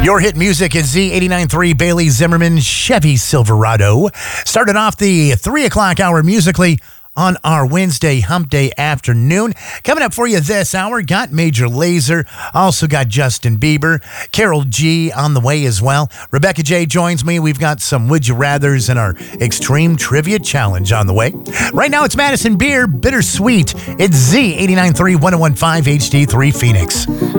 Your hit music is Z89.3 Bailey Zimmerman Chevy Silverado. Started off the 3 o'clock hour musically on our Wednesday hump day afternoon. Coming up for you this hour, got Major Lazer, also got Justin Bieber, Carol G on the way as well. Rebecca J joins me. We've got some Would You Rathers and our Extreme Trivia Challenge on the way. Right now it's Madison Beer, Bittersweet. It's Z89.3 1015 HD3 Phoenix.